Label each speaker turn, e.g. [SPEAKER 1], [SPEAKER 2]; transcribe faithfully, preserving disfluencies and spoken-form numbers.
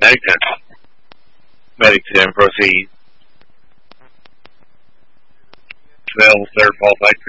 [SPEAKER 1] Medic ten. Medic ten, proceed. Available third, fall fight.